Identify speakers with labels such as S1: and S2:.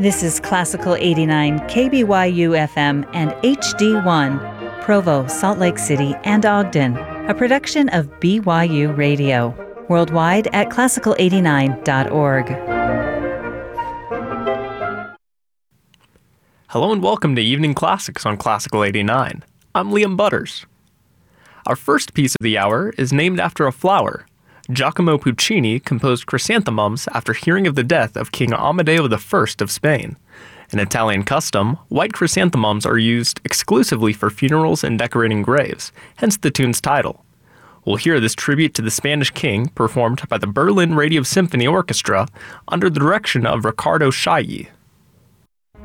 S1: This is Classical 89 KBYU FM and HD1, Provo, Salt Lake City, and Ogden, a production of BYU Radio, worldwide at classical89.org.
S2: Hello and welcome to Evening Classics on Classical 89. I'm Liam Butters. Our first piece of the hour is named after a flower. Giacomo Puccini composed Chrysanthemums after hearing of the death of King Amadeo I of Spain. In Italian custom, white chrysanthemums are used exclusively for funerals and decorating graves, hence the tune's title. We'll hear this tribute to the Spanish king performed by the Berlin Radio Symphony Orchestra under the direction of Riccardo Chailly.